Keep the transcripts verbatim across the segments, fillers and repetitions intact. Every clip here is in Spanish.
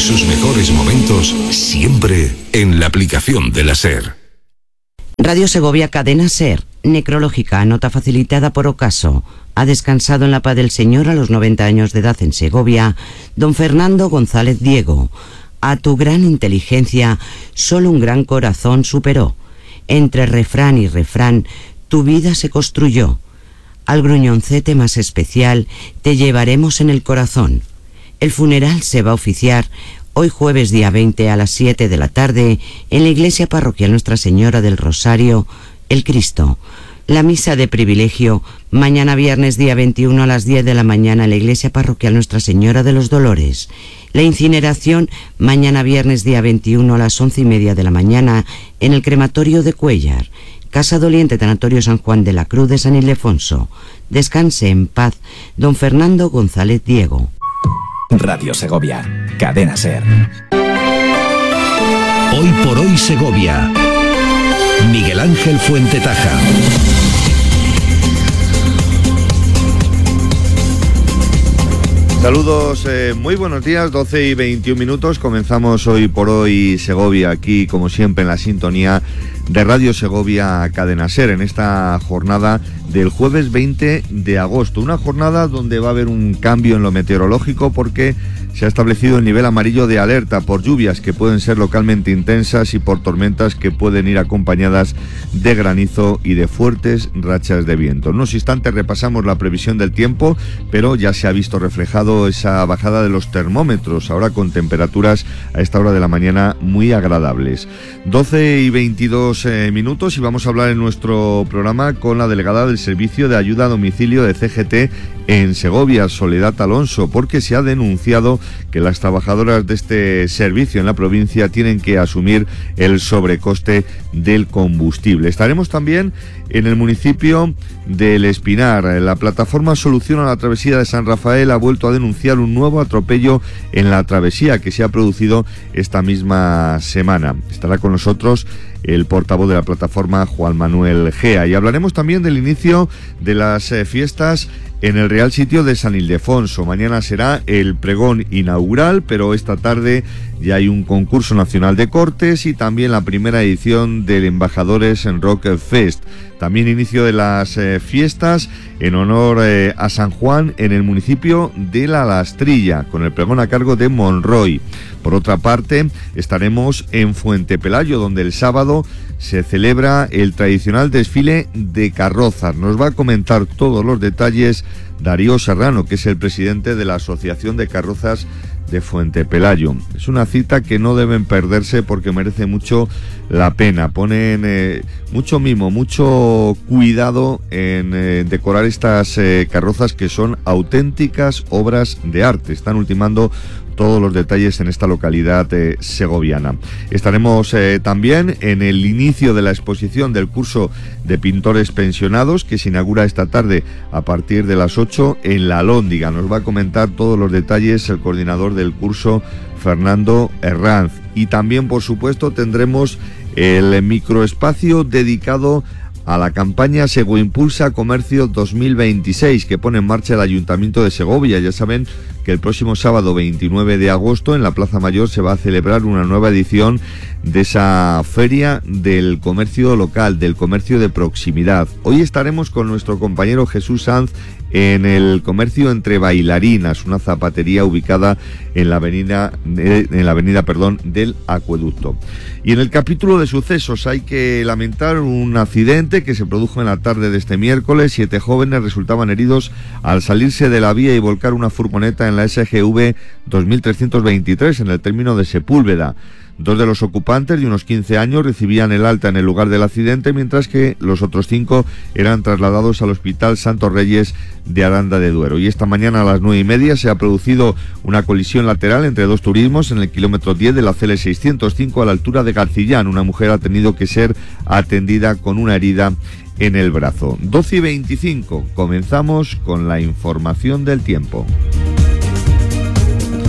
sus mejores momentos siempre en la aplicación de la SER. Radio Segovia Cadena SER, necrológica, nota facilitada por Ocaso. Ha descansado en la paz del Señor a los noventa años de edad en Segovia, don Fernando González Diego. A tu gran inteligencia, solo un gran corazón superó. Entre refrán y refrán, tu vida se construyó. Al gruñoncete más especial, te llevaremos en el corazón. El funeral se va a oficiar hoy jueves día veinte a las siete de la tarde en la iglesia parroquial Nuestra Señora del Rosario, el Cristo. La misa de privilegio mañana viernes día veintiuno a las diez de la mañana en la iglesia parroquial Nuestra Señora de los Dolores. La incineración mañana viernes día veintiuno a las once y media de la mañana en el crematorio de Cuéllar. Casa Doliente Tanatorio San Juan de la Cruz de San Ildefonso. Descanse en paz, don Fernando González Diego. Radio Segovia, Cadena SER. Hoy por hoy Segovia. Miguel Ángel Fuentetaja. Saludos, eh, muy buenos días, doce y veintiún minutos. Comenzamos hoy por hoy Segovia, aquí como siempre en la sintonía de Radio Segovia Cadena SER, en esta jornada del jueves veinte de agosto. Una jornada donde va a haber un cambio en lo meteorológico porque se ha establecido el nivel amarillo de alerta por lluvias que pueden ser localmente intensas y por tormentas que pueden ir acompañadas de granizo y de fuertes rachas de viento. En unos instantes repasamos la previsión del tiempo, pero ya se ha visto reflejado esa bajada de los termómetros, ahora con temperaturas a esta hora de la mañana muy agradables. doce y veintidós eh, minutos y vamos a hablar en nuestro programa con la delegada del Servicio de Ayuda a Domicilio de C G T en Segovia, Soledad Alonso, porque se ha denunciado que las trabajadoras de este servicio en la provincia tienen que asumir el sobrecoste del combustible. Estaremos también en el municipio del Espinar. La plataforma Solución a la Travesía de San Rafael ha vuelto a denunciar un nuevo atropello en la travesía que se ha producido esta misma semana. Estará con nosotros el portavoz de la plataforma, Juan Manuel Gea, y hablaremos también del inicio de las eh, fiestas en el Real Sitio de San Ildefonso. Mañana será el pregón inaugural, pero esta tarde ya hay un concurso nacional de cortes y también la primera edición del Embajadores en Rock Fest. También inicio de las eh, fiestas en honor eh, a San Juan en el municipio de La Lastrilla, con el pregón a cargo de Monroy. Por otra parte, estaremos en Fuente Pelayo, donde el sábado se celebra el tradicional desfile de carrozas. Nos va a comentar todos los detalles Darío Serrano, que es el presidente de la Asociación de Carrozas de Fuente Pelayo. Es una cita que no deben perderse porque merece mucho la pena. Ponen eh, mucho mimo, mucho cuidado en eh, decorar estas eh, carrozas que son auténticas obras de arte. Están ultimando todos los detalles en esta localidad eh, segoviana. Estaremos eh, también en el inicio de la exposición del curso de pintores pensionados que se inaugura esta tarde a partir de las ocho en La Alhóndiga. Nos va a comentar todos los detalles el coordinador del curso, Fernando Herranz. Y también, por supuesto, tendremos el microespacio dedicado a la campaña Sego Impulsa Comercio dos mil veintiséis que pone en marcha el Ayuntamiento de Segovia. Ya saben que el próximo sábado veintinueve de agosto en la Plaza Mayor se va a celebrar una nueva edición de esa feria del comercio local, del comercio de proximidad. Hoy estaremos con nuestro compañero Jesús Sanz en el comercio Entre Bailarinas, una zapatería ubicada en la avenida, en la avenida, perdón, del Acueducto. Y en el capítulo de sucesos hay que lamentar un accidente que se produjo en la tarde de este miércoles. Siete jóvenes resultaban heridos al salirse de la vía y volcar una furgoneta en la S G V dos mil trescientos veintitrés en el término de Sepúlveda. Dos de los ocupantes de unos quince años recibían el alta en el lugar del accidente, mientras que los otros cinco eran trasladados al Hospital Santos Reyes de Aranda de Duero. Y esta mañana a las nueve y media se ha producido una colisión lateral entre dos turismos en el kilómetro diez de la C L seiscientos cinco a la altura de Garcillán. Una mujer ha tenido que ser atendida con una herida en el brazo. doce y veinticinco, comenzamos con la información del tiempo.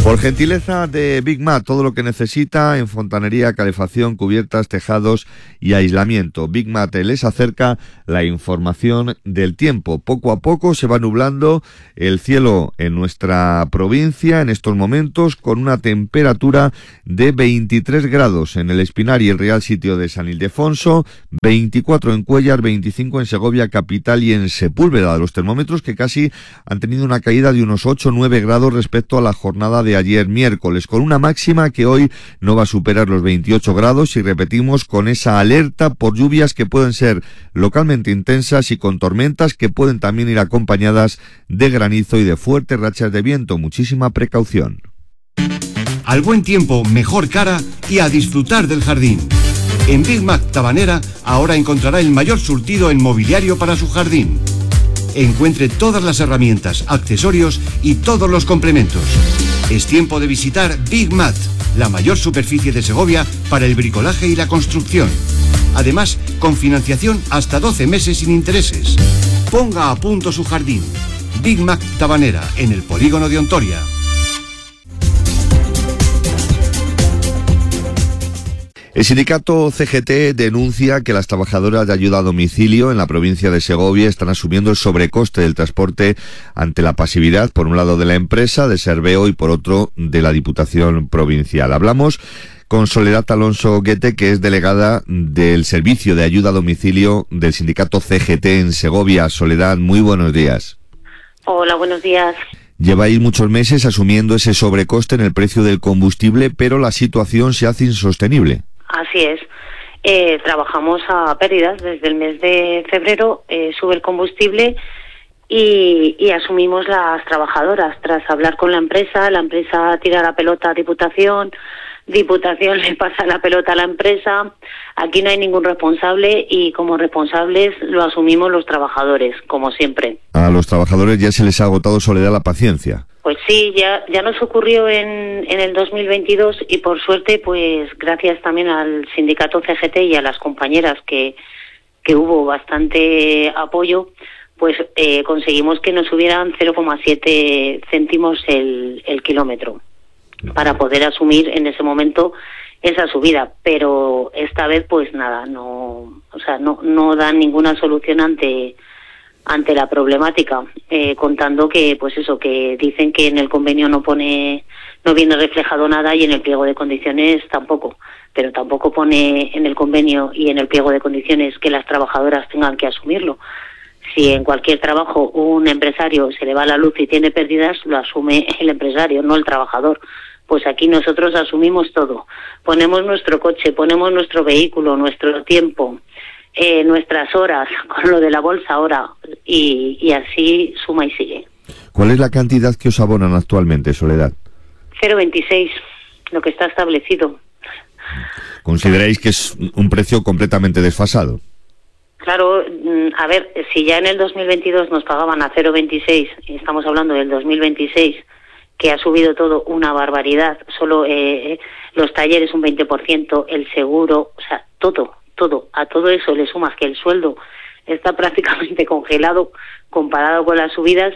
Por gentileza de Big Mat, todo lo que necesita en fontanería, calefacción, cubiertas, tejados y aislamiento. Big Mat les acerca la información del tiempo. Poco a poco se va nublando el cielo en nuestra provincia en estos momentos, con una temperatura de veintitrés grados en el Espinar y el Real Sitio de San Ildefonso, veinticuatro en Cuéllar, veinticinco en Segovia capital y en Sepúlveda. Los termómetros que casi han tenido una caída de unos ocho o nueve grados respecto a la jornada de ayer miércoles, con una máxima que hoy no va a superar los veintiocho grados, y repetimos, con esa alerta por lluvias que pueden ser localmente intensas y con tormentas que pueden también ir acompañadas de granizo y de fuertes rachas de viento. Muchísima precaución. Al buen tiempo, mejor cara y a disfrutar del jardín. En Big Mat Tabanera ahora encontrará el mayor surtido en mobiliario para su jardín. Encuentre todas las herramientas, accesorios y todos los complementos. Es tiempo de visitar Big Mat, la mayor superficie de Segovia para el bricolaje y la construcción. Además, con financiación hasta doce meses sin intereses. Ponga a punto su jardín. Big Mat Tabanera, en el polígono de Ontoria. El sindicato C G T denuncia que las trabajadoras de ayuda a domicilio en la provincia de Segovia están asumiendo el sobrecoste del transporte ante la pasividad, por un lado, de la empresa de Serveo y por otro de la Diputación Provincial. Hablamos con Soledad Alonso Guete, que es delegada del Servicio de Ayuda a Domicilio del sindicato C G T en Segovia. Soledad, muy buenos días. Hola, buenos días. Lleváis muchos meses asumiendo ese sobrecoste en el precio del combustible, pero la situación se hace insostenible. Así es. Eh, trabajamos a pérdidas desde el mes de febrero, eh, sube el combustible y, y asumimos las trabajadoras. Tras hablar con la empresa, la empresa tira la pelota a Diputación, Diputación le pasa la pelota a la empresa. Aquí no hay ningún responsable y como responsables lo asumimos los trabajadores, como siempre. A los trabajadores ya se les ha agotado, Soledad, la paciencia. Pues sí, ya ya nos ocurrió en, en el dos mil veintidós y por suerte, pues gracias también al sindicato C G T y a las compañeras que, que hubo bastante apoyo, pues eh, conseguimos que nos subieran cero coma siete céntimos el, el kilómetro para poder asumir en ese momento esa subida. Pero esta vez, pues nada, no, o sea, no, no dan ninguna solución ante... ante la problemática, eh, contando que, pues eso, que dicen que en el convenio no pone, no viene reflejado nada y en el pliego de condiciones tampoco, pero tampoco pone en el convenio y en el pliego de condiciones que las trabajadoras tengan que asumirlo. Si en cualquier trabajo un empresario se le va la luz y tiene pérdidas, lo asume el empresario, no el trabajador. Pues aquí nosotros asumimos todo. Ponemos nuestro coche, ponemos nuestro vehículo, nuestro tiempo, Eh, nuestras horas, con lo de la bolsa ahora, y, y así suma y sigue. ¿Cuál es la cantidad que os abonan actualmente, Soledad? cero coma veintiséis, lo que está establecido. ¿Consideráis que es un precio completamente desfasado? Claro, a ver, si ya en el dos mil veintidós nos pagaban a cero coma veintiséis, y estamos hablando del dos mil veintiséis, que ha subido todo una barbaridad, solo eh, los talleres un veinte por ciento, el seguro, o sea, todo, todo, a todo eso le sumas que el sueldo está prácticamente congelado comparado con las subidas,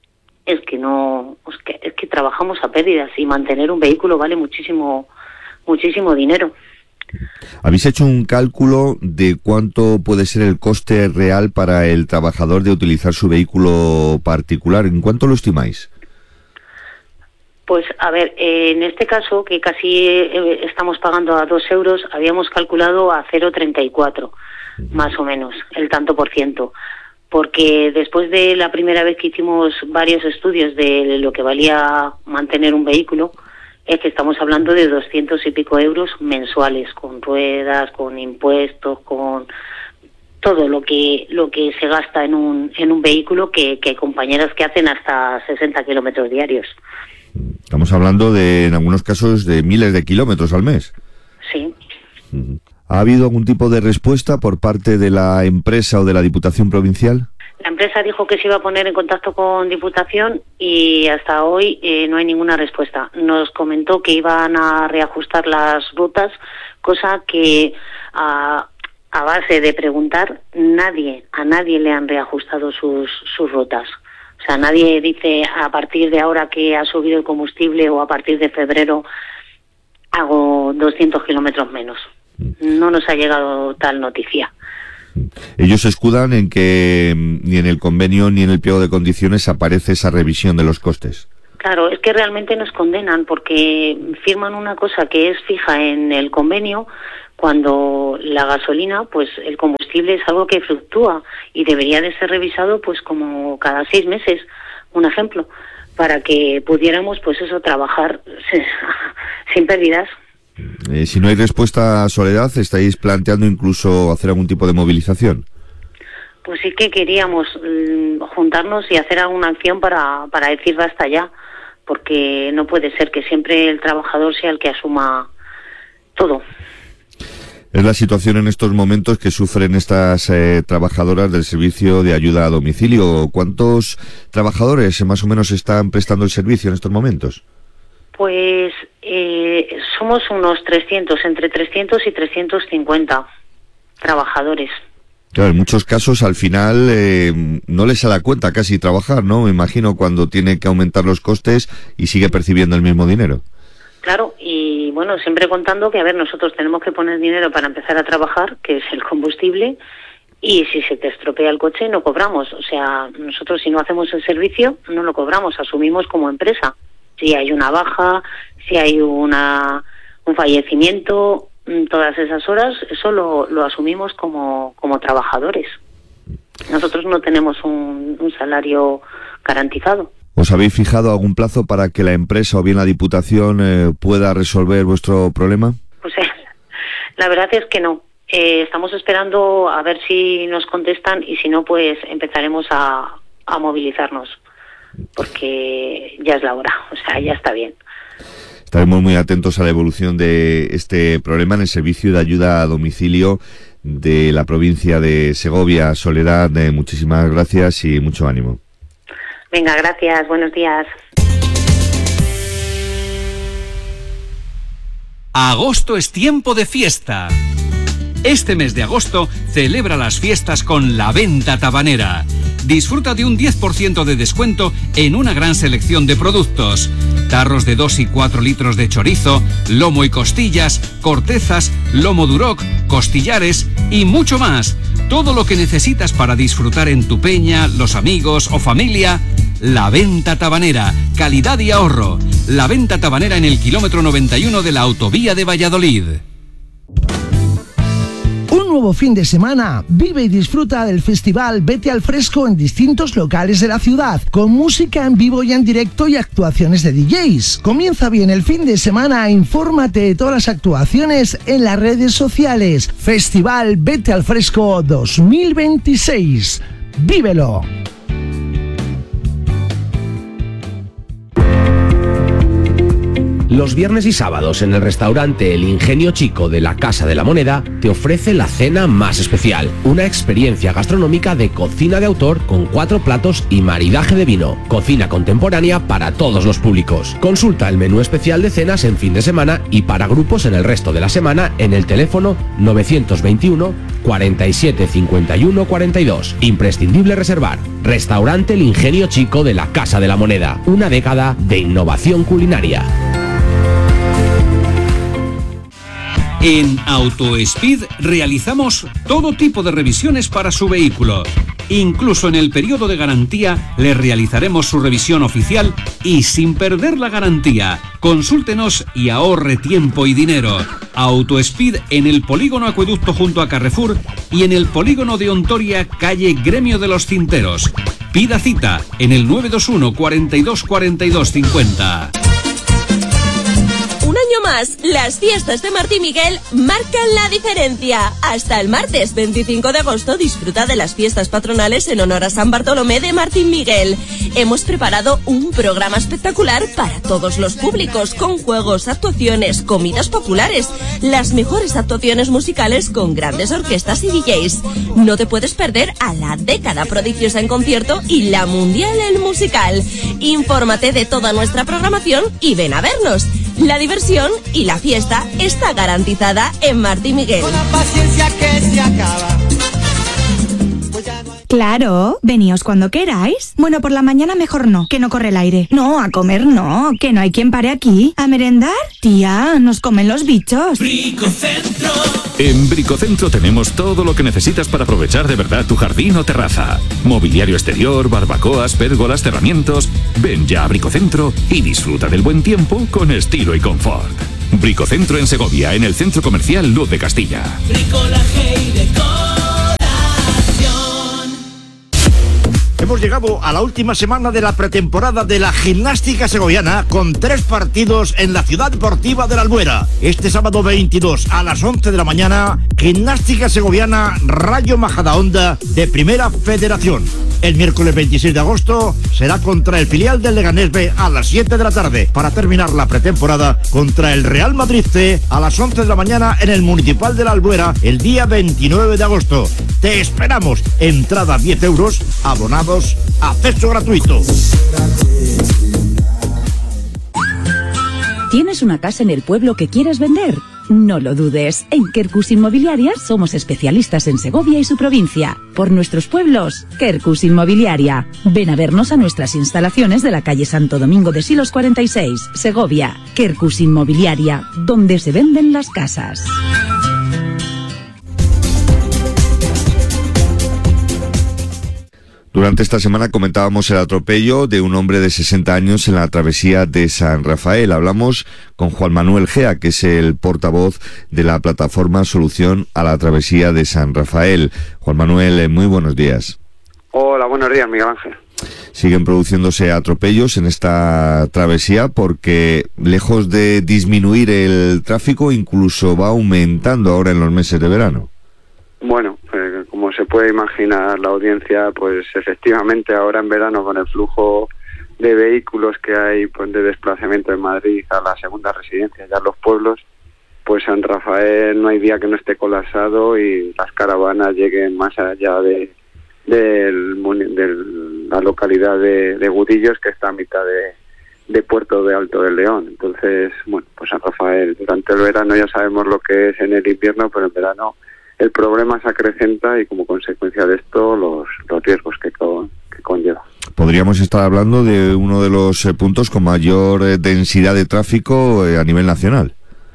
es que no, es que, es que trabajamos a pérdidas y mantener un vehículo vale muchísimo, muchísimo dinero. ¿Habéis hecho un cálculo de cuánto puede ser el coste real para el trabajador de utilizar su vehículo particular? ¿En cuánto lo estimáis? Pues, a ver, eh, en este caso, que casi eh, estamos pagando a dos euros, habíamos calculado a cero coma treinta y cuatro, uh-huh. más o menos, el tanto por ciento. Porque después de la primera vez que hicimos varios estudios de lo que valía mantener un vehículo, es que estamos hablando de doscientos y pico euros mensuales, con ruedas, con impuestos, con todo lo que lo que se gasta en un en un vehículo, que, que hay compañeras que hacen hasta sesenta kilómetros diarios. Estamos hablando de, en algunos casos, de miles de kilómetros al mes. Sí. ¿Ha habido algún tipo de respuesta por parte de la empresa o de la Diputación Provincial? La empresa dijo que se iba a poner en contacto con Diputación y hasta hoy eh, no hay ninguna respuesta. Nos comentó que iban a reajustar las rutas, cosa que a, a base de preguntar, nadie, a nadie le han reajustado sus, sus rutas. O sea, nadie dice a partir de ahora que ha subido el combustible o a partir de febrero hago doscientos kilómetros menos. No nos ha llegado tal noticia. Ellos se escudan en que ni en el convenio ni en el pliego de condiciones aparece esa revisión de los costes. Claro, es que realmente nos condenan porque firman una cosa que es fija en el convenio, cuando la gasolina, pues el combustible es algo que fluctúa y debería de ser revisado pues como cada seis meses, un ejemplo, para que pudiéramos pues eso, trabajar sin pérdidas. Eh, si no hay respuesta, Soledad, ¿estáis planteando incluso hacer algún tipo de movilización? Pues sí que queríamos mm, juntarnos y hacer alguna acción para, para decir basta ya, porque no puede ser que siempre el trabajador sea el que asuma todo. Es la situación en estos momentos que sufren estas eh, trabajadoras del servicio de ayuda a domicilio. ¿Cuántos trabajadores eh, más o menos están prestando el servicio en estos momentos? Pues eh, somos unos trescientos, entre trescientos y trescientos cincuenta trabajadores. Claro, en muchos casos al final eh, no les da cuenta casi trabajar, ¿no? Me imagino cuando tiene que aumentar los costes y sigue percibiendo el mismo dinero. Claro, y bueno, siempre contando que, a ver, nosotros tenemos que poner dinero para empezar a trabajar, que es el combustible, y si se te estropea el coche no cobramos. O sea, nosotros si no hacemos el servicio no lo cobramos, asumimos como empresa. Si hay una baja, si hay una un fallecimiento, todas esas horas, eso lo, lo asumimos como, como trabajadores. Nosotros no tenemos un, un salario garantizado. ¿Os habéis fijado algún plazo para que la empresa o bien la Diputación eh, pueda resolver vuestro problema? Pues eh, la verdad es que no. Eh, estamos esperando a ver si nos contestan y si no, pues empezaremos a, a movilizarnos, porque ya es la hora, o sea, ya está bien. Estaremos muy atentos a la evolución de este problema en el servicio de ayuda a domicilio de la provincia de Segovia. Soledad, eh, muchísimas gracias y mucho ánimo. Venga, gracias, buenos días. Agosto es tiempo de fiesta. Este mes de agosto celebra las fiestas con La Venta Tabanera. Disfruta de un diez por ciento de descuento en una gran selección de productos. Tarros de dos y cuatro litros de chorizo, lomo y costillas, cortezas, lomo duroc, costillares y mucho más. Todo lo que necesitas para disfrutar en tu peña, los amigos o familia. La Venta Tabanera, calidad y ahorro. La Venta Tabanera en el kilómetro noventa y uno de la autovía de Valladolid. Un nuevo fin de semana. Vive y disfruta del festival Vete al Fresco en distintos locales de la ciudad, con música en vivo y en directo y actuaciones de D Js. Comienza bien el fin de semana. Infórmate de todas las actuaciones en las redes sociales. Festival Vete al Fresco dos mil veintiséis. ¡Vívelo! Los viernes y sábados en el restaurante El Ingenio Chico de la Casa de la Moneda te ofrece la cena más especial, una experiencia gastronómica de cocina de autor con cuatro platos y maridaje de vino, cocina contemporánea para todos los públicos. Consulta el menú especial de cenas en fin de semana y para grupos en el resto de la semana en el teléfono novecientos veintiuno, cuarenta y siete, cincuenta y uno, cuarenta y dos. Imprescindible reservar. Restaurante El Ingenio Chico de la Casa de la Moneda, una década de innovación culinaria. En AutoSpeed realizamos todo tipo de revisiones para su vehículo. Incluso en el periodo de garantía le realizaremos su revisión oficial y sin perder la garantía. Consúltenos y ahorre tiempo y dinero. AutoSpeed en el polígono Acueducto junto a Carrefour y en el polígono de Ontoria, calle Gremio de los Cinteros. Pida cita en el nueve dos uno, cuarenta y dos, cuarenta y dos, cincuenta. Un año más, las fiestas de Martín Miguel marcan la diferencia. Hasta el martes veinticinco de agosto disfruta de las fiestas patronales en honor a San Bartolomé de Martín Miguel. Hemos preparado un programa espectacular para todos los públicos, con juegos, actuaciones, comidas populares, las mejores actuaciones musicales con grandes orquestas y D Js. No te puedes perder a la década prodigiosa en concierto y la mundial en musical. Infórmate de toda nuestra programación y ven a vernos. La diversión y la fiesta está garantizada en Martín Miguel. Con la paciencia que se acaba. Claro, veníos cuando queráis. Bueno, por la mañana mejor no, que no corre el aire. No, a comer no, que no hay quien pare aquí. ¿A merendar? Tía, nos comen los bichos. Bricocentro. En Bricocentro tenemos todo lo que necesitas para aprovechar de verdad tu jardín o terraza. Mobiliario exterior, barbacoas, pérgolas, cerramientos. Ven ya a Bricocentro y disfruta del buen tiempo con estilo y confort. Bricocentro en Segovia, en el Centro Comercial Luz de Castilla. Bricolaje y decoración. Hemos llegado a la última semana de la pretemporada de la gimnástica segoviana con tres partidos en la Ciudad Deportiva de la Albuera. Este sábado veintidós a las once de la mañana, gimnástica segoviana Rayo Majadahonda de Primera Federación. El miércoles veintiséis de agosto será contra el filial del Leganés B a las siete de la tarde, para terminar la pretemporada contra el Real Madrid C a las once de la mañana en el Municipal de la Albuera el día veintinueve de agosto. Te esperamos. Entrada diez euros, abonados acceso gratuito. ¿Tienes una casa en el pueblo que quieres vender? No lo dudes, en Quercus Inmobiliaria somos especialistas en Segovia y su provincia. Por nuestros pueblos, Quercus Inmobiliaria. Ven a vernos a nuestras instalaciones de la calle Santo Domingo de Silos cuarenta y seis, Segovia. Quercus Inmobiliaria, donde se venden las casas. Durante esta semana comentábamos el atropello de un hombre de sesenta años en la travesía de San Rafael. Hablamos con Juan Manuel Gea, que es el portavoz de la plataforma Solución a la Travesía de San Rafael. Juan Manuel, muy buenos días. Hola, buenos días, Miguel Ángel. Siguen produciéndose atropellos en esta travesía porque, lejos de disminuir el tráfico, incluso va aumentando ahora en los meses de verano. Bueno, eh, como se puede imaginar la audiencia, pues efectivamente ahora en verano, con el flujo de vehículos que hay, pues de desplazamiento de Madrid a la segunda residencia, ya los pueblos, pues San Rafael no hay día que no esté colapsado y las caravanas lleguen más allá de, de, de la localidad de, de Gudillos, que está a mitad de, de Puerto de Alto del León. Entonces, bueno, pues San Rafael durante el verano ya sabemos lo que es en el invierno, pero en verano el problema se acrecenta y como consecuencia de esto los, los riesgos que, con, que conlleva. Podríamos estar hablando de uno de los eh, puntos con mayor eh, densidad de tráfico eh, a nivel nacional.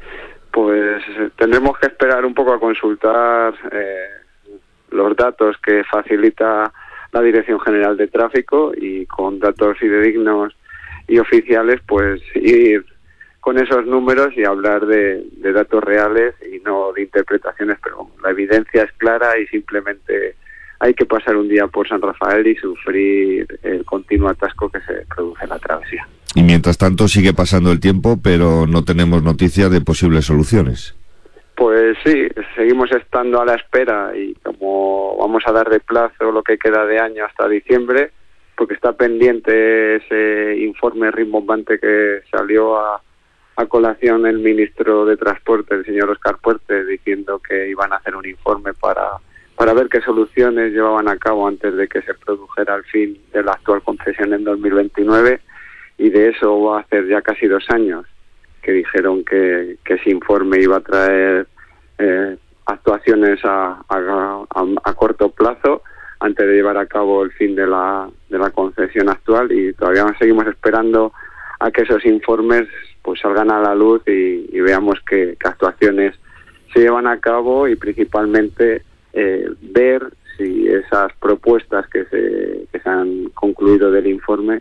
Pues eh, tendremos que esperar un poco a consultar eh, los datos que facilita la Dirección General de Tráfico y con datos fidedignos y oficiales, pues ir con esos números y hablar de, de datos reales y no de interpretaciones, pero la evidencia es clara y simplemente hay que pasar un día por San Rafael y sufrir el continuo atasco que se produce en la travesía. Y mientras tanto sigue pasando el tiempo, pero no tenemos noticias de posibles soluciones. Pues sí, seguimos estando a la espera y como vamos a dar de plazo lo que queda de año hasta diciembre, porque está pendiente ese informe rimbombante que salió a a colación el ministro de Transporte, el señor Óscar Puertes, diciendo que iban a hacer un informe para, para ver qué soluciones llevaban a cabo antes de que se produjera el fin de la actual concesión en dos mil veintinueve, y de eso va a hacer ya casi dos años que dijeron que, que ese informe iba a traer eh, actuaciones a, a, a, a corto plazo antes de llevar a cabo el fin de la, de la concesión actual, y todavía seguimos esperando a que esos informes pues salgan a la luz y, y veamos qué, qué actuaciones se llevan a cabo y principalmente eh, ver si esas propuestas que se, que se han concluido del informe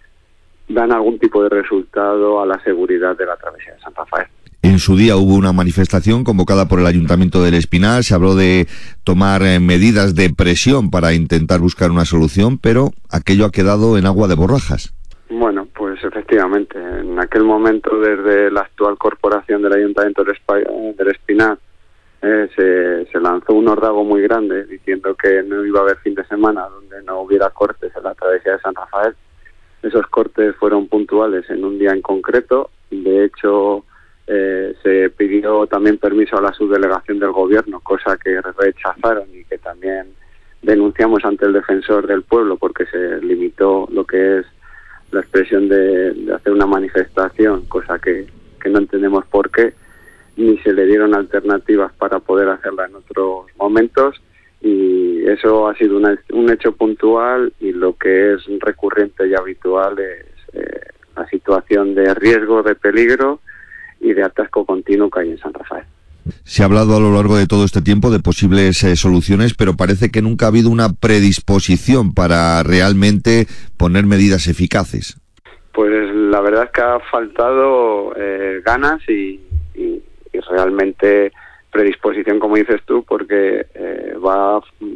dan algún tipo de resultado a la seguridad de la travesía de San Rafael. En su día hubo una manifestación convocada por el Ayuntamiento del Espinar, se habló de tomar eh, medidas de presión para intentar buscar una solución, pero aquello ha quedado en agua de borrajas. Bueno, pues efectivamente, en aquel momento desde la actual corporación del Ayuntamiento del Espinar eh, se, se lanzó un ordago muy grande diciendo que no iba a haber fin de semana donde no hubiera cortes en la travesía de San Rafael. Esos cortes fueron puntuales en un día en concreto, de hecho eh, se pidió también permiso a la subdelegación del gobierno, cosa que rechazaron y que también denunciamos ante el defensor del pueblo porque se limitó lo que es la expresión de, de hacer una manifestación, cosa que, que no entendemos por qué, ni se le dieron alternativas para poder hacerla en otros momentos, y eso ha sido una, un hecho puntual, y lo que es recurrente y habitual es eh, la situación de riesgo, de peligro y de atasco continuo que hay en San Rafael. Se ha hablado a lo largo de todo este tiempo de posibles eh, soluciones, pero parece que nunca ha habido una predisposición para realmente poner medidas eficaces. Pues la verdad es que ha faltado eh, ganas y, y, y realmente predisposición, como dices tú, porque eh, va